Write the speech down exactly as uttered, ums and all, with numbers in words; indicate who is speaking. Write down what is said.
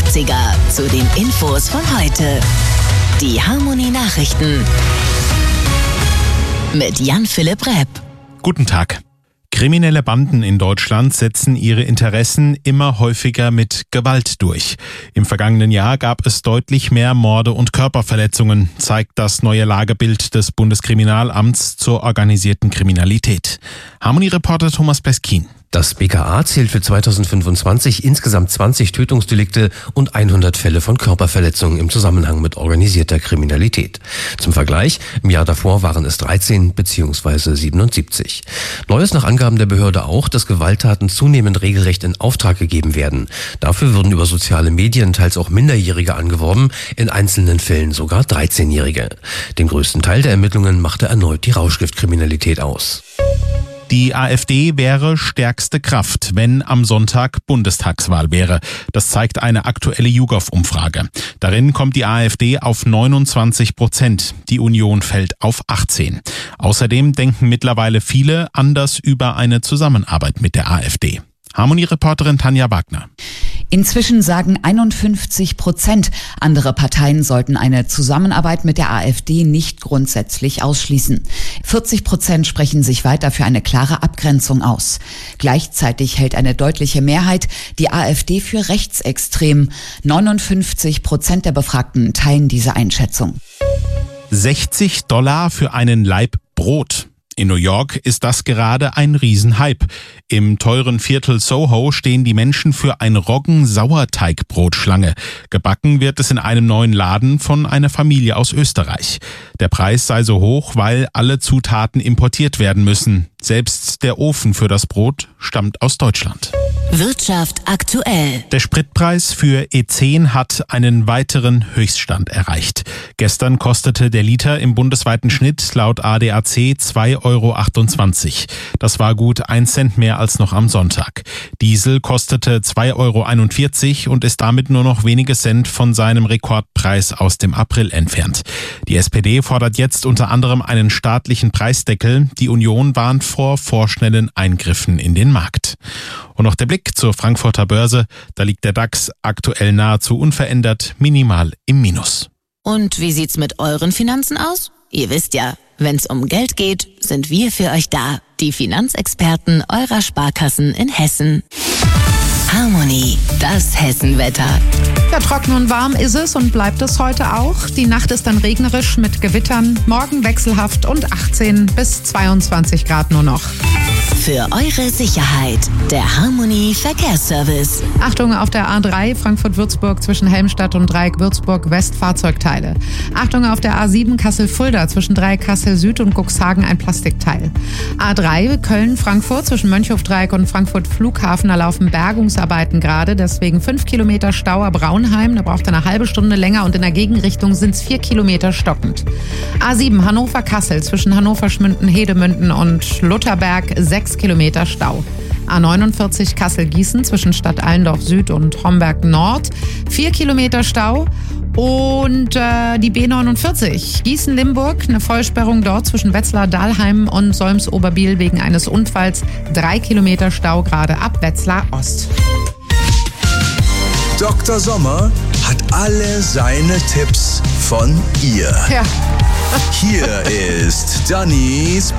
Speaker 1: neunzehnhundertsiebziger zu den Infos von heute. Die Harmonie Nachrichten mit Jan-Philipp Repp.
Speaker 2: Guten Tag. Kriminelle Banden in Deutschland setzen ihre Interessen immer häufiger mit Gewalt durch. Im vergangenen Jahr gab es deutlich mehr Morde und Körperverletzungen, zeigt das neue Lagebild des Bundeskriminalamts zur organisierten Kriminalität. Harmonie-Reporter Thomas Peskin.
Speaker 3: Das B K A zählt für zweitausendfünfundzwanzig insgesamt zwanzig Tötungsdelikte und hundert Fälle von Körperverletzungen im Zusammenhang mit organisierter Kriminalität. Zum Vergleich, im Jahr davor waren es dreizehn bzw. siebenundsiebzig. Neu ist nach Angaben der Behörde auch, dass Gewalttaten zunehmend regelrecht in Auftrag gegeben werden. Dafür würden über soziale Medien teils auch Minderjährige angeworben, in einzelnen Fällen sogar dreizehnjährige. Den größten Teil der Ermittlungen machte erneut die Rauschgiftkriminalität aus.
Speaker 2: Die AfD wäre stärkste Kraft, wenn am Sonntag Bundestagswahl wäre. Das zeigt eine aktuelle YouGov-Umfrage. Darin kommt die AfD auf neunundzwanzig Prozent. Die Union fällt auf achtzehn. Außerdem denken mittlerweile viele anders über eine Zusammenarbeit mit der AfD. Harmonie-Reporterin Tanja Wagner.
Speaker 4: Inzwischen sagen einundfünfzig Prozent, andere Parteien sollten eine Zusammenarbeit mit der AfD nicht grundsätzlich ausschließen. vierzig Prozent sprechen sich weiter für eine klare Abgrenzung aus. Gleichzeitig hält eine deutliche Mehrheit die AfD für rechtsextrem. neunundfünfzig Prozent der Befragten teilen diese Einschätzung.
Speaker 2: sechzig Dollar für einen Laib Brot. In New York ist das gerade ein Riesenhype. Im teuren Viertel Soho stehen die Menschen für ein Roggen-Sauerteigbrot Schlange. Gebacken wird es in einem neuen Laden von einer Familie aus Österreich. Der Preis sei so hoch, weil alle Zutaten importiert werden müssen. Selbst der Ofen für das Brot stammt aus Deutschland.
Speaker 1: Wirtschaft aktuell.
Speaker 2: Der Spritpreis für E zehn hat einen weiteren Höchststand erreicht. Gestern kostete der Liter im bundesweiten Schnitt laut A D A C zwei Euro achtundzwanzig. Das war gut ein Cent mehr als noch am Sonntag. Diesel kostete zwei Euro einundvierzig und ist damit nur noch wenige Cent von seinem Rekordpreis aus dem April entfernt. Die S P D fordert jetzt unter anderem einen staatlichen Preisdeckel. Die Union warnt vor vorschnellen Eingriffen in den Markt. Und noch der Blick zur Frankfurter Börse. Da liegt der DAX aktuell nahezu unverändert, minimal im Minus.
Speaker 1: Und wie sieht's mit euren Finanzen aus? Ihr wisst ja, wenn's um Geld geht, sind wir für euch da. Die Finanzexperten eurer Sparkassen in Hessen. Harmonie, das Hessenwetter.
Speaker 5: Ja, trocken und warm ist es und bleibt es heute auch. Die Nacht ist dann regnerisch mit Gewittern. Morgen wechselhaft und achtzehn bis zweiundzwanzig Grad nur noch.
Speaker 1: Für eure Sicherheit, der Harmonie Verkehrsservice.
Speaker 5: Achtung auf der A drei Frankfurt-Würzburg zwischen Helmstadt und Dreieck Würzburg West Fahrzeugteile. Achtung auf der A sieben Kassel-Fulda zwischen Dreieck Kassel Süd und Cuxhagen ein Plastikteil. A drei Köln-Frankfurt zwischen Mönchhof-Dreieck und Frankfurt Flughafen, da laufen Bergungsarbeiten gerade, deswegen fünf Kilometer Stau ab Braunheim, da braucht eine halbe Stunde länger und in der Gegenrichtung sind es vier Kilometer stockend. A sieben Hannover-Kassel zwischen Hannover-Schmünden-Hedemünden und Lutherberg sechs Kilometer Stau. A neunundvierzig Kassel-Gießen zwischen Stadt Allendorf Süd und Homberg Nord, vier Kilometer Stau. Und äh, die B neunundvierzig Gießen-Limburg, eine Vollsperrung dort zwischen Wetzlar-Dahlheim und Solms-Oberbiel wegen eines Unfalls, drei Kilometer Stau gerade ab Wetzlar Ost.
Speaker 6: Doktor Sommer hat alle seine Tipps von ihr.
Speaker 5: Ja.
Speaker 6: Hier ist Dannys